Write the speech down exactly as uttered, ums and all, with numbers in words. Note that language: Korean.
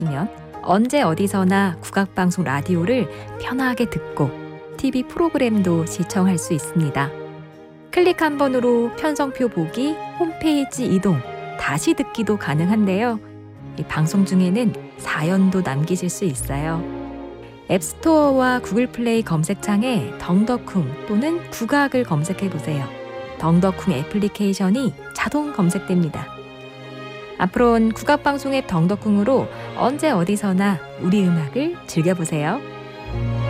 면 언제 어디서나 국악방송 라디오를 편하게 듣고 티비 프로그램도 시청할 수 있습니다. 클릭 한 번으로 편성표 보기, 홈페이지 이동, 다시 듣기도 가능한데요. 이 방송 중에는 사연도 남기실 수 있어요. 앱스토어와 구글 플레이 검색창에 덩더쿵 또는 국악을 검색해보세요. 덩더쿵 애플리케이션이 자동 검색됩니다. 앞으로는 국악방송 앱 덩더쿵으로 언제 어디서나 우리 음악을 즐겨보세요.